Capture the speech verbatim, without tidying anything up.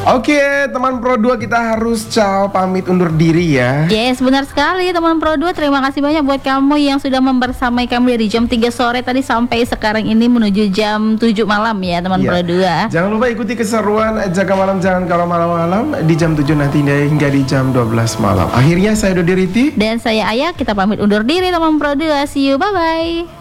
Oke, teman Pro dua kita harus ciao pamit undur diri ya. Yes, benar sekali teman Pro dua. Terima kasih banyak buat kamu yang sudah membersamai kami dari jam tiga sore tadi sampai sekarang ini menuju jam tujuh malam ya teman Iya. Pro dua. Jangan lupa ikuti keseruan Jaga Malam Jangan Kalau Malam-Malam di jam tujuh nanti hingga di jam dua belas malam. Akhirnya saya Dodi Riti Dan saya Ayah, kita pamit undur diri teman Pro dua. See you, bye-bye.